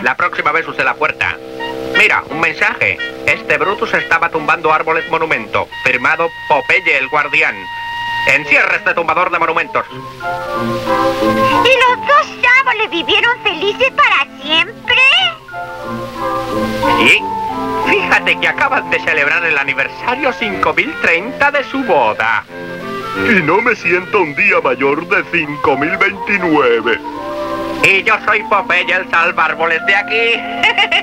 La próxima vez use la puerta. Mira, un mensaje. Este Brutus estaba tumbando árboles monumento. Firmado Popeye el Guardián. Encierra este tumbador de monumentos. ¿Y los dos árboles vivieron felices para siempre? Sí. Fíjate que acaban de celebrar el aniversario 5030 de su boda. Y no me siento un día mayor de 5029. Y yo soy Popeye el salvárboles de aquí.